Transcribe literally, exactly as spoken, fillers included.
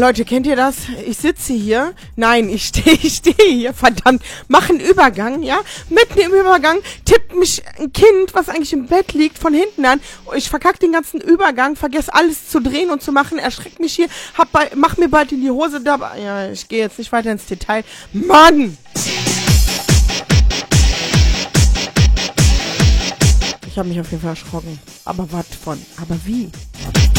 Leute, kennt ihr das? Ich sitze hier. Nein, ich stehe ich stehe hier. Verdammt. Mach einen Übergang, ja? Mitten im Übergang tippt mich ein Kind, was eigentlich im Bett liegt, von hinten an. Ich verkacke den ganzen Übergang, vergesse alles zu drehen und zu machen, erschreckt mich hier, hab bei, mach mir bald in die Hose dabei. Ja, ich gehe jetzt nicht weiter ins Detail. Mann! Ich habe mich auf jeden Fall erschrocken. Aber was von? Aber wie?